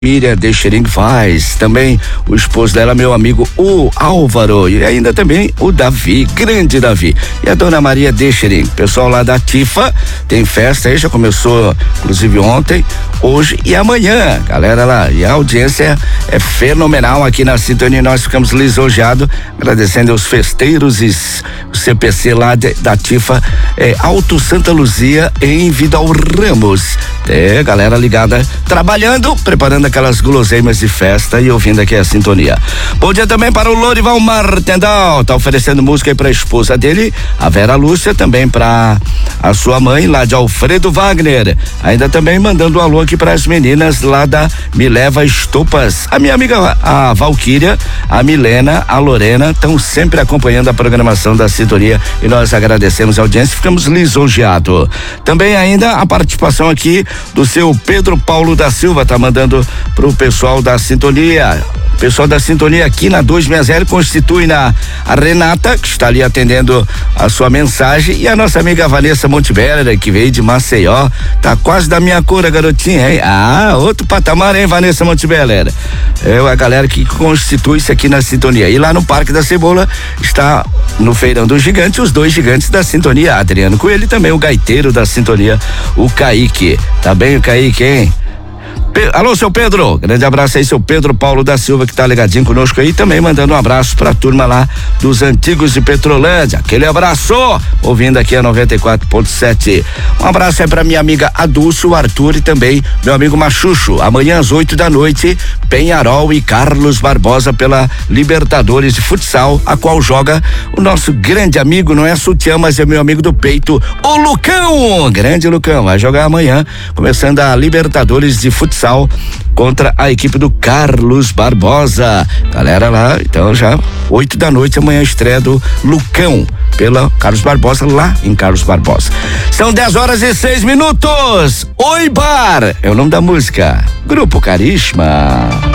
Miriam Deixering faz, também o esposo dela, meu amigo o Álvaro, e ainda também o Davi, grande Davi, e a dona Maria Deixering. Pessoal lá da Tifa tem festa aí, já começou inclusive ontem, hoje e amanhã, galera lá, e a audiência é fenomenal aqui na sintonia. Nós ficamos lisonjeados, agradecendo aos festeiros e o CPC lá da Tifa, Alto Santa Luzia, em Vidal Ramos. Galera ligada, trabalhando, preparando aquelas guloseimas de festa e ouvindo aqui a sintonia. Bom dia também para o Lorival Martendal, tá oferecendo música aí para a esposa dele, a Vera Lúcia, também para a sua mãe lá de Alfredo Wagner, ainda também mandando um alô aqui para as meninas lá da Me Leva Estopas, a minha amiga a Valquíria, a Milena, a Lorena, estão sempre acompanhando a programação da sintonia e nós agradecemos a audiência, ficamos lisonjeados. Também ainda a participação aqui do seu Pedro Paulo da Silva, tá mandando pro pessoal da sintonia. Pessoal da sintonia aqui na 260 constitui a Renata, que está ali atendendo a sua mensagem, e a nossa amiga Vanessa Montebeller, que veio de Maceió, tá quase da minha cor, a garotinha, hein? Outro patamar, hein, Vanessa Montebeller? A galera que constitui-se aqui na sintonia. E lá no Parque da Cebola está no Feirão do Gigante, os dois gigantes da sintonia, Adriano Coelho e também o gaiteiro da sintonia, o Kaique. Tá bem o Kaique, hein? Alô, seu Pedro, grande abraço aí, seu Pedro Paulo da Silva, que tá ligadinho conosco aí, também mandando um abraço pra turma lá dos antigos de Petrolândia, aquele abraço, ouvindo aqui a 94.7. Um abraço aí pra minha amiga Adulce, o Arthur e também meu amigo Machucho. Amanhã às 8 da noite, Penharol e Carlos Barbosa pela Libertadores de Futsal, a qual joga o nosso grande amigo, não é Sutiã, mas é meu amigo do peito, o Lucão, grande Lucão, vai jogar amanhã, começando a Libertadores de Futsal contra a equipe do Carlos Barbosa. Galera lá, então já 8 da noite, amanhã estreia do Lucão pela Carlos Barbosa, lá em Carlos Barbosa. São 10h06. Oi Bar, é o nome da música. Grupo Carisma.